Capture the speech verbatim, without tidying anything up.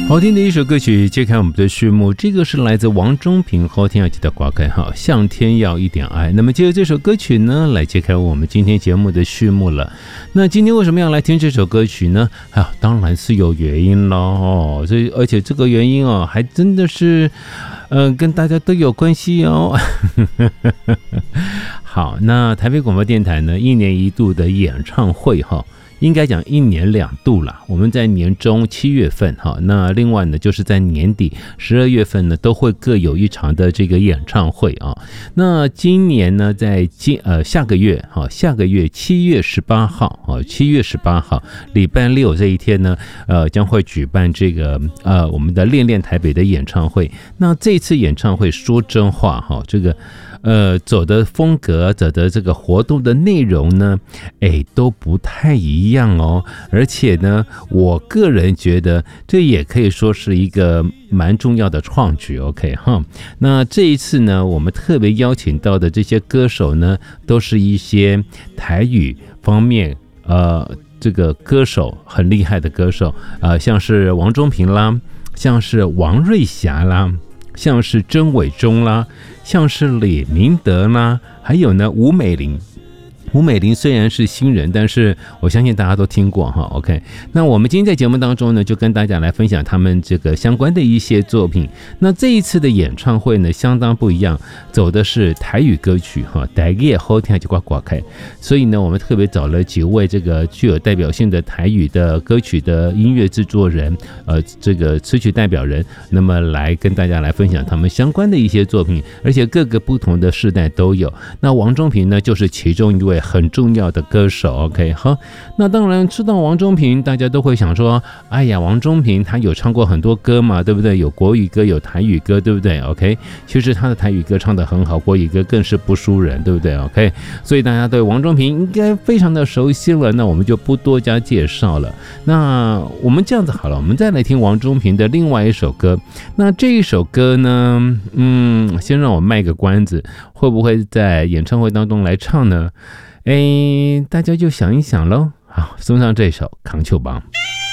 好听的一首歌曲揭开我们的序幕，这个是来自王中平后天要记得挂开哈，向天要一点爱。那么接着这首歌曲呢，来揭开我们今天节目的序幕了。那今天为什么要来听这首歌曲呢？啊，当然是有原因咯哦，所以而且这个原因哦，还真的是，呃，跟大家都有关系哦。好，那台北广播电台呢，一年一度的演唱会哈。应该讲一年两度啦，我们在年中七月份哈，那另外呢就是在年底十二月份呢都会各有一场的这个演唱会啊。那今年呢在今呃下个月哈，下个月七月十八号啊，七月十八号礼拜六这一天呢，呃将会举办这个呃我们的恋恋台北的演唱会。那这次演唱会说真话哈，这个。呃，走的风格，走的这个活动的内容呢，哎，都不太一样哦。而且呢，我个人觉得这也可以说是一个蛮重要的创举 ，OK 哈。那这一次呢，我们特别邀请到的这些歌手呢，都是一些台语方面，呃，这个歌手很厉害的歌手，呃，像是王中平啦，像是王瑞霞啦。像是曾伟忠啦，像是李明德啦，还有呢吴美玲。吴美玲虽然是新人，但是我相信大家都听过哈。OK， 那我们今天在节目当中呢，就跟大家来分享他们这个相关的一些作品。那这一次的演唱会呢，相当不一样，走的是台语歌曲哈，台语好听就挂挂开。所以呢，我们特别找了几位这个具有代表性的台语的歌曲的音乐制作人，呃，这个词曲代表人，那么来跟大家来分享他们相关的一些作品，而且各个不同的世代都有。那王中平呢，就是其中一位很重要的歌手 ，OK， 好，那当然知道王中平，大家都会想说，哎呀，王中平他有唱过很多歌嘛，对不对？有国语歌，有台语歌，对不对 ？OK， 其实他的台语歌唱得很好，国语歌更是不输人，对不对 ？OK， 所以大家对王中平应该非常的熟悉了，那我们就不多加介绍了。那我们这样子好了，我们再来听王中平的另外一首歌。那这一首歌呢，嗯，先让我卖个关子，会不会在演唱会当中来唱呢？哎，大家就想一想喽。好，送上这首《扛球棒》。